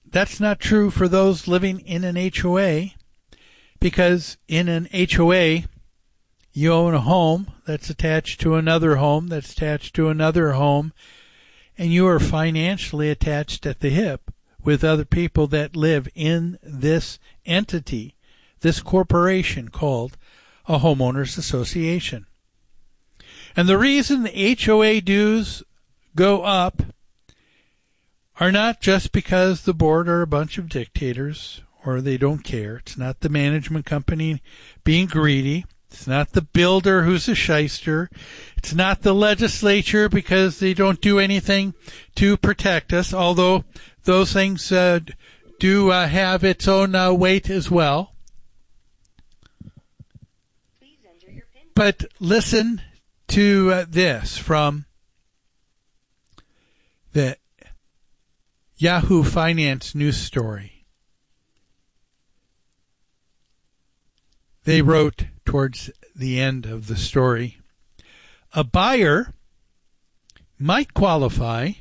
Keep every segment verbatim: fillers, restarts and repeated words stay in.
that's not true for those living in an H O A, because in an H O A, you own a home that's attached to another home that's attached to another home, and you are financially attached at the hip with other people that live in this entity, this corporation called a homeowners association. And the reason the H O A dues go up are not just because the board are a bunch of dictators or they don't care. It's not the management company being greedy. It's not the builder who's a shyster. It's not the legislature because they don't do anything to protect us, although those things uh, do uh, have its own uh, weight as well. But listen to uh, this from the Yahoo Finance news story. They wrote towards the end of the story, a buyer might qualify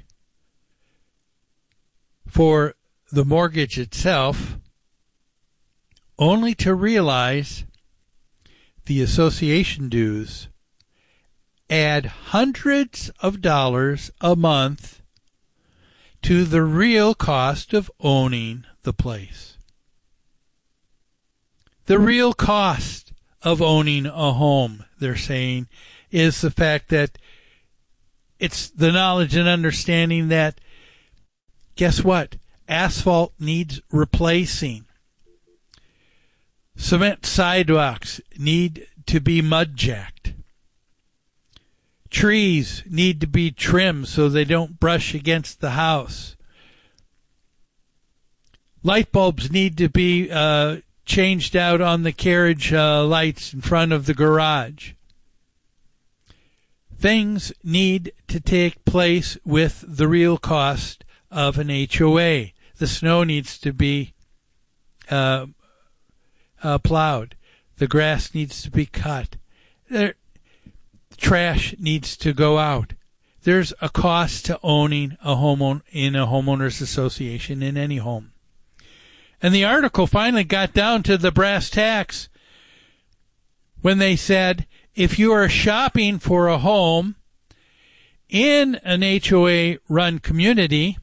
for the mortgage itself only to realize the association dues add hundreds of dollars a month to the real cost of owning the place. The real cost of owning a home, they're saying, is the fact that it's the knowledge and understanding that, guess what? Asphalt needs replacing. Cement sidewalks need to be mud jacked. Trees need to be trimmed so they don't brush against the house. Light bulbs need to be uh, changed out on the carriage uh, lights in front of the garage. Things need to take place with the real cost of an H O A. The snow needs to be uh, uh, plowed. The grass needs to be cut. There, trash needs to go out. There's a cost to owning a home in a homeowners association in any home. And the article finally got down to the brass tacks when they said, if you are shopping for a home in an H O A-run community,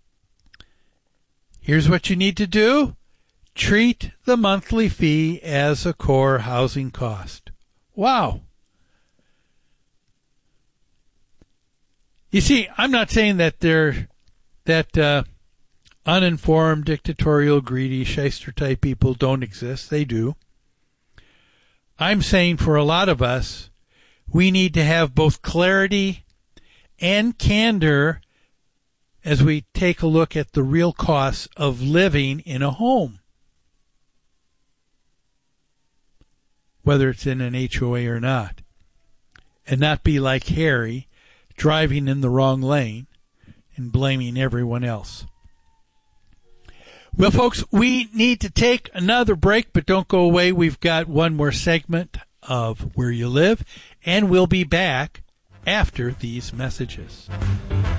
here's what you need to do. Treat the monthly fee as a core housing cost. Wow. You see, I'm not saying that they're that uh, uninformed, dictatorial, greedy, shyster-type people don't exist. They do. I'm saying for a lot of us, we need to have both clarity and candor as we take a look at the real costs of living in a home, whether it's in an H O A or not, and not be like Harry, driving in the wrong lane and blaming everyone else. Well, folks, we need to take another break, but don't go away. We've got one more segment of Where You Live, and we'll be back after these messages.